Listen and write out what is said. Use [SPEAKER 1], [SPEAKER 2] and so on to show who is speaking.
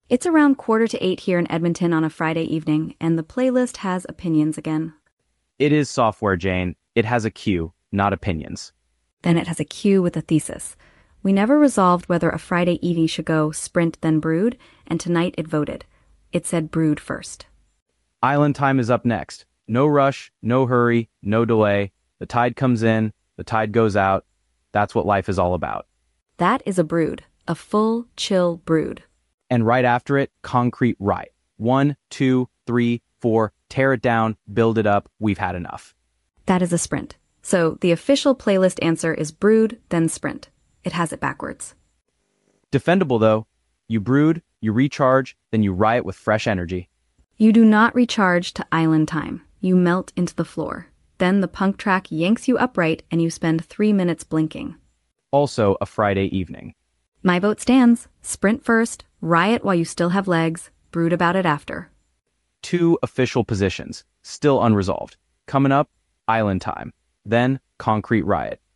[SPEAKER 1] It's around 7:45 here in Edmonton on a Friday evening, and the playlist has opinions again.
[SPEAKER 2] It is software, Jane. It has a queue, not opinions.
[SPEAKER 1] Then it has a cue with a thesis. We never resolved whether a Friday evening should go sprint then brood, and tonight it voted. It said brood first.
[SPEAKER 2] Island time is up next. No rush, no hurry, no delay. The tide comes in, the tide goes out. That's what life is all about.
[SPEAKER 1] That is a brood, a full, chill brood.
[SPEAKER 2] And right after it, concrete riot. 1, 2, 3, 4, tear it down, build it up, we've had enough.
[SPEAKER 1] That is a sprint. So the official playlist answer is brood, then sprint. It has it backwards.
[SPEAKER 2] Defendable though. You brood, you recharge, then you riot with fresh energy.
[SPEAKER 1] You do not recharge to island time. You melt into the floor. Then the punk track yanks you upright and you spend 3 minutes blinking.
[SPEAKER 2] Also a Friday evening.
[SPEAKER 1] My vote stands. Sprint first, riot while you still have legs, brood about it after.
[SPEAKER 2] 2 official positions, still unresolved. Coming up, island time. Then concrete riot.